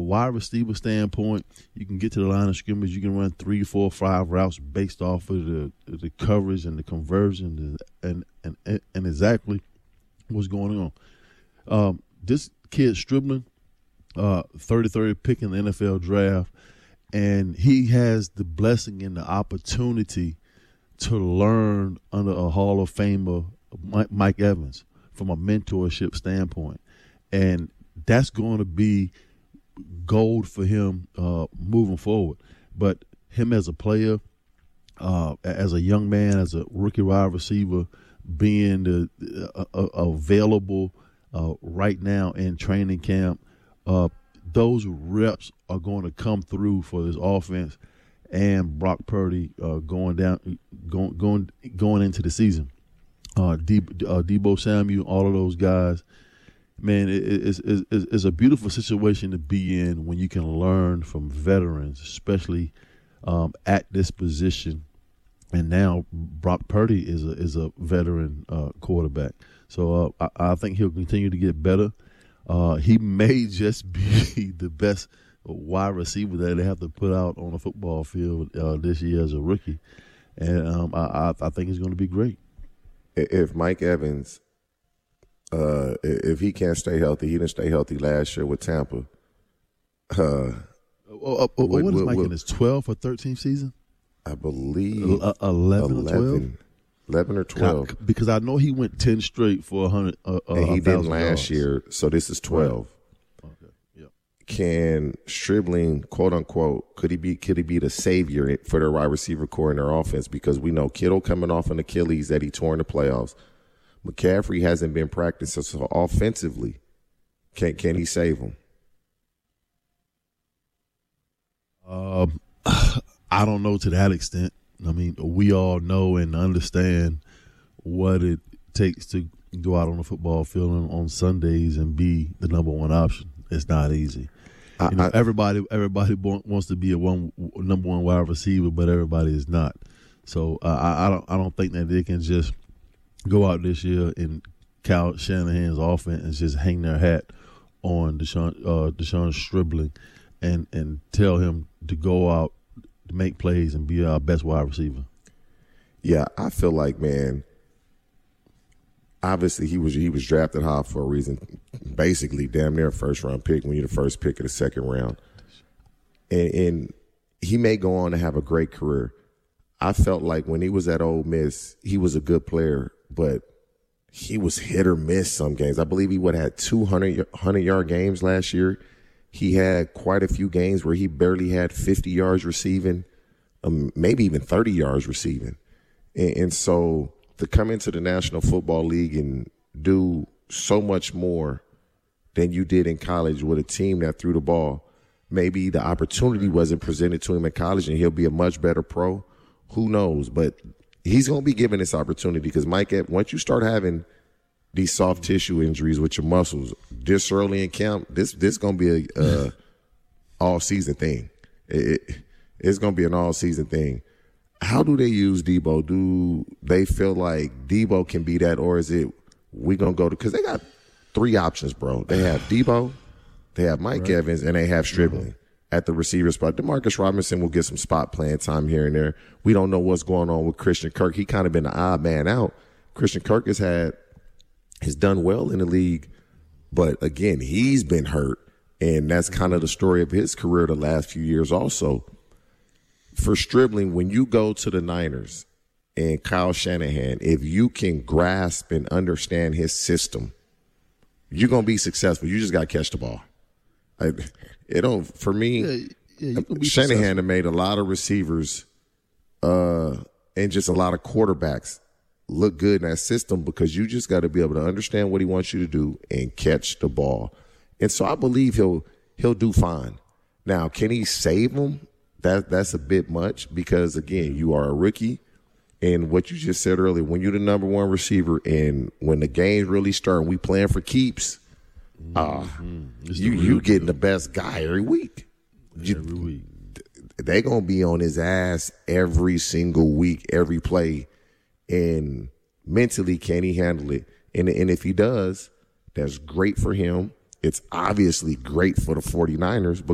wide receiver standpoint, you can get to the line of scrimmage. You can run 3, 4, 5 routes based off of the coverage and the conversion and exactly what's going on. This kid Stribling, 33rd pick in the NFL draft, and he has the blessing and the opportunity to learn under a Hall of Famer, Mike Evans, from a mentorship standpoint. And that's going to be gold for him moving forward. But him as a player, as a young man, as a rookie wide receiver, being available right now in training camp, those reps are going to come through for this offense and Brock Purdy going into the season. Deebo Samuel, all of those guys. Man, it's a beautiful situation to be in when you can learn from veterans, especially at this position. And now Brock Purdy is a veteran quarterback. So I think he'll continue to get better. He may just be the best wide receiver that they have to put out on the football field this year as a rookie. And I think he's going to be great. If Mike Evans – if he can't stay healthy, he didn't stay healthy last year with Tampa. What is Mike in his 12th or 13th season? I believe 11 or 12? 11 or 12. Because I know he went 10 straight for 100. And he didn't last year, so this is 12. Right. Okay. Yep. Can Stribling, quote unquote, could he be the savior for their wide receiver core in their offense? Because we know Kittle coming off an Achilles that he tore in the playoffs. McCaffrey hasn't been practicing, so offensively, can he save him? I don't know to that extent. I mean, we all know and understand what it takes to go out on the football field on Sundays and be the number one option. It's not easy. Everybody wants to be a number one wide receiver, but everybody is not. So I don't think that they can just go out this year in Kyle Shanahan's offense and just hang their hat on Deshaun Stribling and tell him to go out, to make plays, and be our best wide receiver. Yeah, I feel like, man, obviously he was drafted high for a reason, basically damn near first-round pick when you're the first pick of the second round. And he may go on to have a great career. I felt like when he was at Ole Miss, he was a good player, but he was hit or miss some games. I believe he had 200-yard games last year. He had quite a few games where he barely had 50 yards receiving, maybe even 30 yards receiving. And so to come into the National Football League and do so much more than you did in college with a team that threw the ball, maybe the opportunity wasn't presented to him in college and he'll be a much better pro. Who knows? But he's going to be given this opportunity because, Mike, once you start having these soft tissue injuries with your muscles this early in camp, this going to be a all-season thing. It's going to be an all-season thing. How do they use Deebo? Do they feel like Deebo can be that, or is it we going to go to – because they got three options, bro. They have Deebo, they have Mike Evans, and they have Stribling at the receiver spot. Demarcus Robinson will get some spot playing time here and there. We don't know what's going on with Christian Kirk. He kind of been the odd man out. Christian Kirk has done well in the league, but again, he's been hurt, and that's kind of the story of his career the last few years also. For Stribling, when you go to the Niners and Kyle Shanahan, if you can grasp and understand his system, you're going to be successful. You just got to catch the ball. For me, Shanahan have made a lot of receivers and just a lot of quarterbacks look good in that system because you just got to be able to understand what he wants you to do and catch the ball. And so I believe he'll do fine. Now, can he save them? That's a bit much because, again, you are a rookie. And what you just said earlier, when you're the number one receiver and when the games really start and we playing for keeps, you getting the best guy every week. Every week. They're going to be on his ass every single week, every play. And mentally, can he handle it? And if he does, that's great for him. It's obviously great for the 49ers